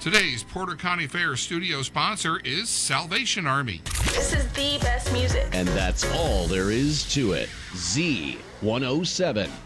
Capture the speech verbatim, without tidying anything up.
Today's Porter County Fair studio sponsor is Salvation Army. This is the best music. And that's all there is to it. Z one oh seven.